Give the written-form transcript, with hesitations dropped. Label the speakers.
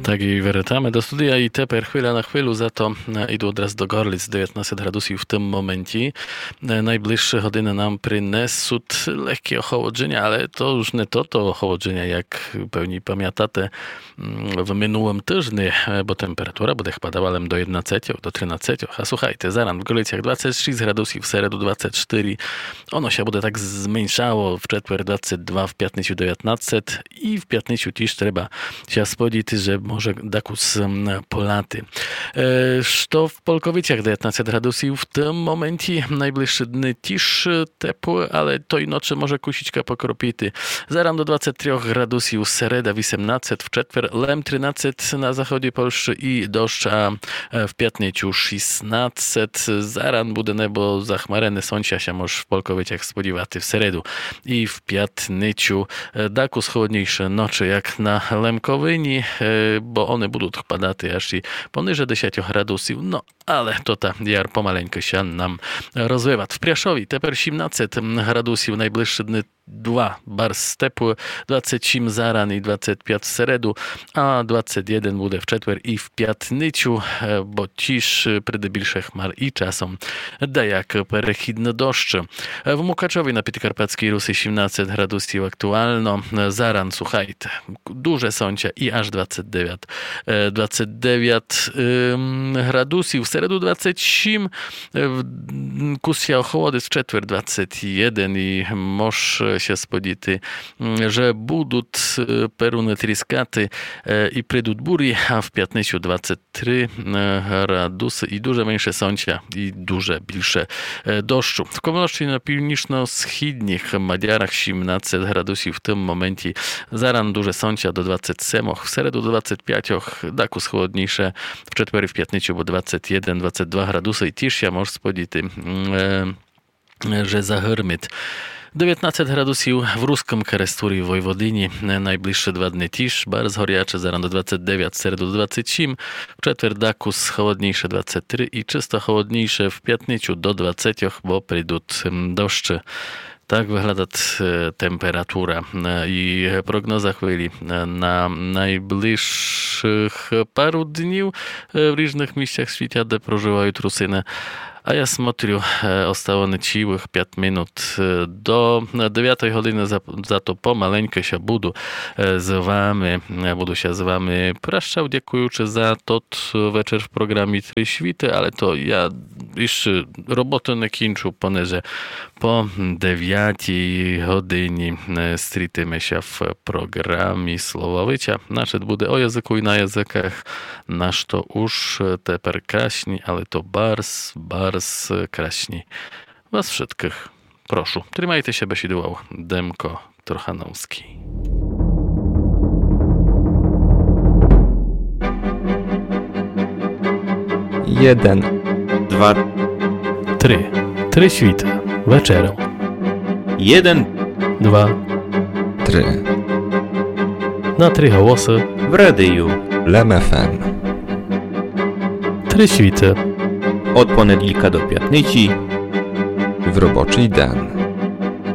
Speaker 1: Tak i wracamy do studia i teper chwila na chwilu, za to idę od razu do Gorlic, 19 gradusów w tym momencie. Najbliższe godziny nam przyniosą lekkie ochłodzenie, ale to już nie to ochłodzenie, jak pewnie pamiętacie w minionym tygodniu, bo temperatura będzie spadała do 11, do 13. A słuchajcie, zaraz w Gorlicach 26 gradusów, w środę 24. Ono się będzie tak zmniejszało, w czwartek 22, w piątnicę 19 i w piątnicę też trzeba się spodziewać, że może dakus polaty. Co w Polkowicach 19 gradusów w tym momencie, najbliższe dni też ciepłe, ale to i nocy może kusićka pokropity. Zaraz do 23 gradusów, sereda 18, w czwartek lem 13 na zachodzie Polski i deszcz, a w piątnicę 16. Zaraz będzie niebo zachmarene, sąsia się może w Polkowicach spodziewać w seredu i w piątnicę dakus chłodniejsze nocy jak na Lemkowyni, bo one będą padać aż i poniżej 10 gradusów, no ale to ta jar pomaleńko się nam rozwiewa. W Priaszowi teper 17 gradusów, najbliższe dni 2 bardzo ciepłe, 27 zaran i 25 w seredu, a 21 będzie w czwartek i w piątnicę, bo cisz przydybільше chmar i czasem dajak perechidny deszcz. W Mukaczowie na Piętkarpackiej Rusy 17 gradusów aktualno, zaran słuchajcie, duże sącia i aż 29 gradusów, w seredu 27, kusja ochłody z czwartek 21 i może się spodziewać, że będą peruny tryskaty i przyjdą bury, a w piątnicę 23 gradusy i duże mniejsze sącia i duże bliższe deszczu. W Komolszczy na północno-wschodnich Madziarach 17 gradusów w tym momencie, zaran duże sącia do 27, w seredu do 25, dakus chłodniejsze, w czwartek w piątnicę bo 21-22 gradusy i też się może spodziewać, że zahyrmit. 19 gradusów w Ruskim Keresturii w Wojwodyni, najbliższe 2 dni też, bardzo goryacze, zaraz do 29, w seredu do 27, w czwartek dakus chłodniejsze 23 i czysto chłodniejsze w piątnicę do 20, bo przyjdą deszcze. Tak wygląda temperatura i prognoza chwili na najbliższych paru dni w różnych miejscach świata, gdzie prożywają trusiny. A ja смотрю, ostało cichych 5 minut do 9 godziny, za to pomaleńkę się budu się z wami praszczał, dziękujący za to wieczór w programie Trzy Świty, ale to ja jeszcze roboty nie kończę, ponieważ po 9 godzinie strytymy się w programie Słowowycia. Nasze bude o języku i na językach, nasz to już teper kraśni, ale to bars kraśni was wszystkich. Proszę, trzymajcie się, besidłał Demko Trochanowski.
Speaker 2: 1,
Speaker 3: 2,
Speaker 1: 3. Trzy świty. Wieczorem.
Speaker 3: 1,
Speaker 1: 2,
Speaker 2: 3.
Speaker 1: na 3 głosy
Speaker 3: w radiu
Speaker 2: Lem FM.
Speaker 1: Trzy świty.
Speaker 3: od poniedziałku do piątnicy
Speaker 2: W roboczy dzień.